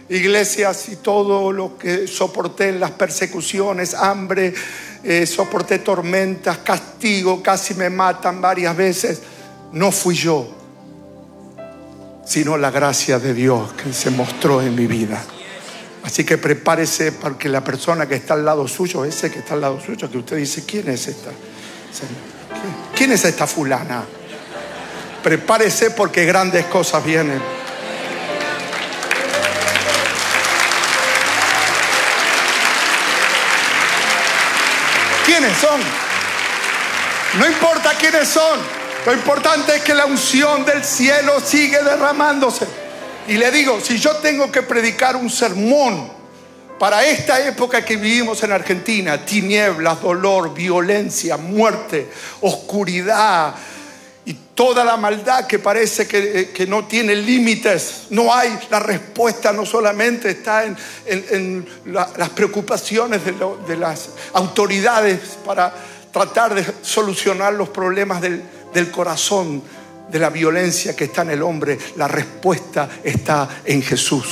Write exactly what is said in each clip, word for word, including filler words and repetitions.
iglesias y todo lo que soporté en las persecuciones, hambre, eh, soporté tormentas, castigo, casi me matan varias veces. No fui yo, sino la gracia de Dios que se mostró en mi vida. Así que prepárese, porque la persona que está al lado suyo, ese que está al lado suyo, que usted dice, ¿quién es esta? ¿Quién es esta fulana? Prepárese, porque grandes cosas vienen. ¿Quiénes son? No importa quiénes son. Lo importante es que la unción del cielo sigue derramándose. Y le digo, si yo tengo que predicar un sermón para esta época que vivimos en Argentina, tinieblas, dolor, violencia, muerte, oscuridad y toda la maldad que parece que, que no tiene límites, no hay, la respuesta no solamente está en, en, en la, las preocupaciones de, lo, de las autoridades para tratar de solucionar los problemas del, del corazón, de la violencia que está en el hombre. La respuesta está en Jesús.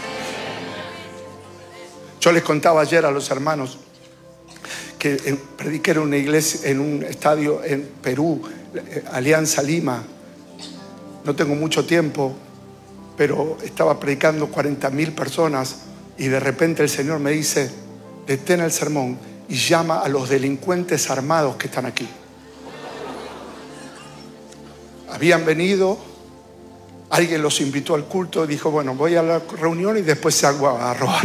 Yo les contaba ayer a los hermanos que en, prediqué en una iglesia, en un estadio en Perú, Alianza Lima. No tengo mucho tiempo, pero estaba predicando cuarenta mil personas y de repente el Señor me dice, detén el sermón y llama a los delincuentes armados que están aquí. Habían venido, alguien los invitó al culto y dijo, bueno, voy a la reunión y después salgo a robar.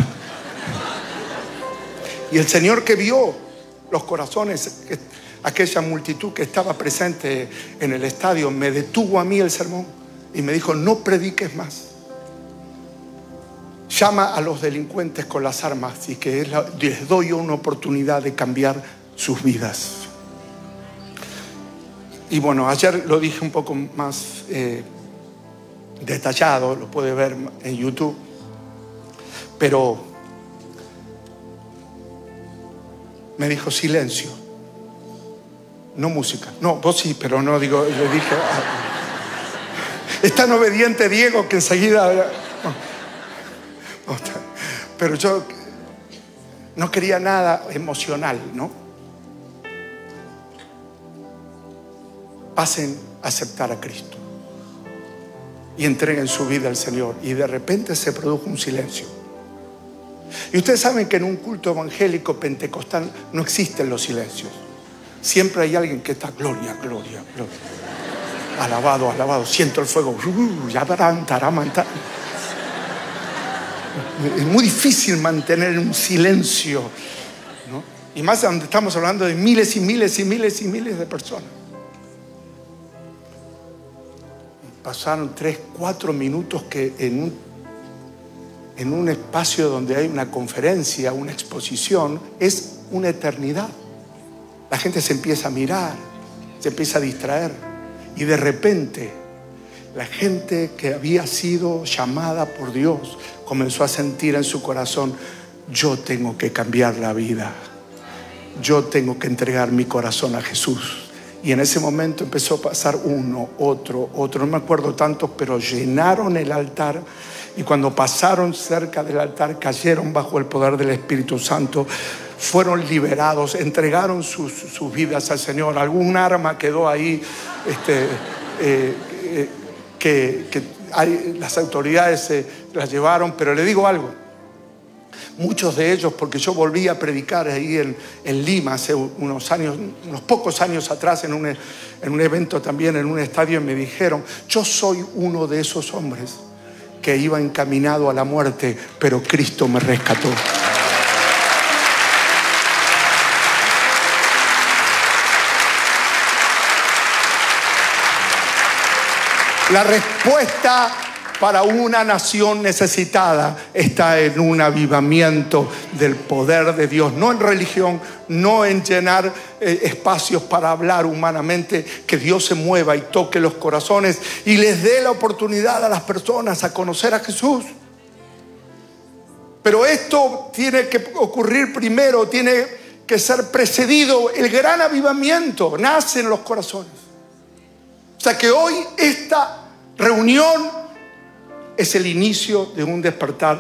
Y el Señor, que vio los corazones, aquella multitud que estaba presente en el estadio, me detuvo a mí el sermón y me dijo, no prediques más. Llama a los delincuentes con las armas y que les doy una oportunidad de cambiar sus vidas. Y bueno, ayer lo dije un poco más eh, detallado, lo puede ver en YouTube, pero me dijo silencio, no música. No, vos sí, pero no digo, le dije, ah, es tan obediente Diego que enseguida, no, no, pero yo no quería nada emocional, ¿no? Pasen a aceptar a Cristo y entreguen su vida al Señor. Y de repente se produjo un silencio. Y ustedes saben que en un culto evangélico pentecostal no existen los silencios. Siempre hay alguien que está, gloria, gloria, gloria. Alabado, alabado. Siento el fuego. Es muy difícil mantener un silencio, ¿no? Y más donde estamos hablando de miles y miles y miles y miles de personas. Pasaron tres, cuatro minutos que en un, en un espacio donde hay una conferencia, una exposición, es una eternidad. La gente se empieza a mirar, se empieza a distraer y de repente la gente que había sido llamada por Dios comenzó a sentir en su corazón, yo tengo que cambiar la vida, yo tengo que entregar mi corazón a Jesús. Y en ese momento empezó a pasar uno, otro, otro, no me acuerdo tantos, pero llenaron el altar. Y cuando pasaron cerca del altar, cayeron bajo el poder del Espíritu Santo, fueron liberados, entregaron sus, sus vidas al Señor. Algún arma quedó ahí, este, eh, eh, que, que hay, las autoridades eh, las llevaron, pero le digo algo. Muchos de ellos, porque yo volví a predicar ahí en, en Lima hace unos años, unos pocos años atrás, en un, en un evento también, en un estadio, y me dijeron, yo soy uno de esos hombres que iba encaminado a la muerte, pero Cristo me rescató. La respuesta para una nación necesitada está en un avivamiento del poder de Dios, no en religión, no en llenar eh, espacios para hablar humanamente, que Dios se mueva y toque los corazones y les dé la oportunidad a las personas a conocer a Jesús. Pero esto tiene que ocurrir primero, tiene que ser precedido. El gran avivamiento nace en los corazones. O sea que hoy esta reunión es el inicio de un despertar